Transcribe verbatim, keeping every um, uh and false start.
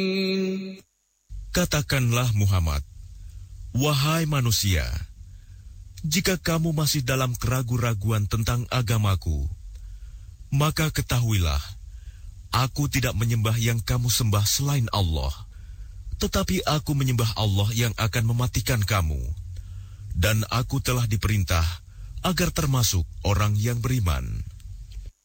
Katakanlah Muhammad, wahai manusia, jika kamu masih dalam keraguan-raguan tentang agamaku, maka ketahuilah, aku tidak menyembah yang kamu sembah selain Allah, tetapi aku menyembah Allah yang akan mematikan kamu, dan aku telah diperintah agar termasuk orang yang beriman.